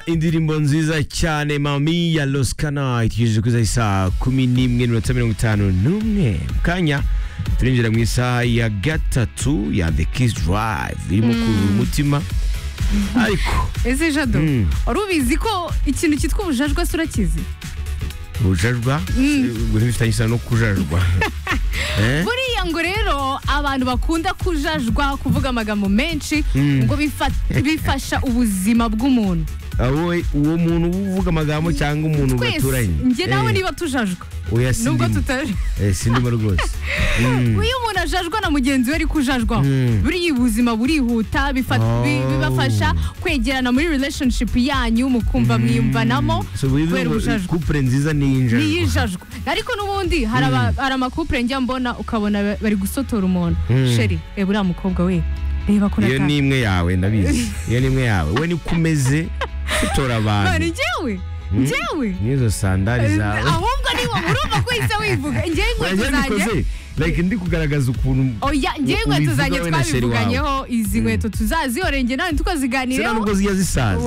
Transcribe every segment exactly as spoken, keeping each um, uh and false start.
indirimbo nziza cyane Mami ya Los Kana itugejeje kuri saa kumi n'imwe n'iminota mirongo itanu n'umwe kanya turinjira mu isaha ya gatatu ya The Kiss Drive irimo kurura umutima ariko ese Jado urubizi ko ikintu cyitwa ubujajwa surakizi ubujajwa buri bifitanye isano no kujajwa buriya ngo rero abantu bakunda kujajwa kuvuga amagambo menshi ngo bifasha ubuzima bw'umuntu awowe uwo muntu uvuga amagambo cyangwa umuntu baturanye nge nawe niba tujajwa nubwo tutaje sindimo rwose uyu umuntu ajajwa na mugenzi we ari kujajwa buriya ubuzima burihuta bibafasha kwegerana muri relationship yanyu mukumva mwiyumvanamo kubera ubujajwa couple nziza niyijajwa ariko n'ubundi hari amakupure njya mbona ukabona bari gusotora umuntu sheri reba uriya mukobwa we reba ko iyo ni imwe yawe ndabizi iyo ni imwe yawe we niko umeze utora abantu ni njyewe njyewe nizo sandali zawe ahubwo niwo urumva ko isa wivuga njyewe inkweto zanjye like ndi kugaragaza ukuntu oya njyewe inkweto zanjye twabivuganyeho izi nkweto tuzazihorenge nawe tukaziganireho nubwo zijya zisaza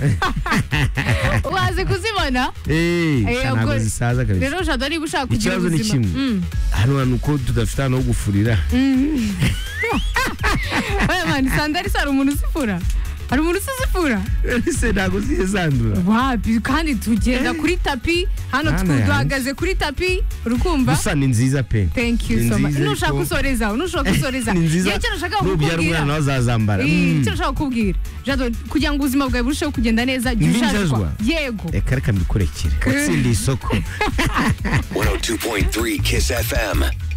waze kuzibona ntabwo zisaza kabisa rero Jado niba ushaka kugira ubuzima ikibazo ni kimwe hano hantu uko tudafite ahantu ho gufurira oya mani sandali sari umuntu usifura hari umuntu usizifura ese ntabwo zizandura wapi kandi tugenda kuri tapi hano duhagaze kuri tapi urukumva gusa ni nziza pe thank you so much nushaka kusoreza nushaka kusoreza yewe cyo nashaka kukubwira n'ubwira nawe azazambara cyo nashaka kukubwira Jado kugira ngo ubuzima bwawe burusheho kugenda neza jujajwa yego reka reka mbikurekere watsindiye isoko one oh two point three Kiss F M.